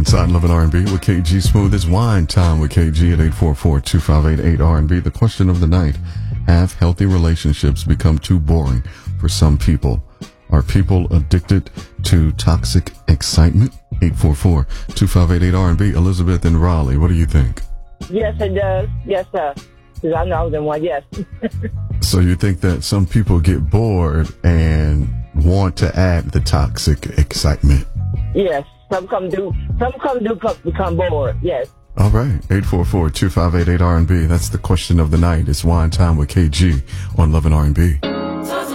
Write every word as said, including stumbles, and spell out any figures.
Inside Love and R and B with K G. Smooth as wine time with K G at eight four four, two five eight, eight R and B. The question of the night: have healthy relationships become too boring for some people? Are people addicted to toxic excitement? eight four four, two five eight, eight R and B. Elizabeth in Raleigh, what do you think? Yes, it does. Yes, sir. Because I know them one, yes. So you think that some people get bored and want to add the toxic excitement? Yes. Some come do, some come do come, become bored, yes. All right. eight four four, two five eight, eight R and B. That's the question of the night. It's wine time with K G on Love and R and B.